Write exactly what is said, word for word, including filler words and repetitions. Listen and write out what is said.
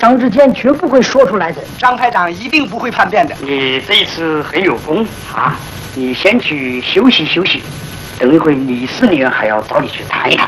张志坚绝不会说出来的。 张排长一定不会叛变的。 你这一次很有功啊！你先去休息休息，等一会李司令还要找你去谈一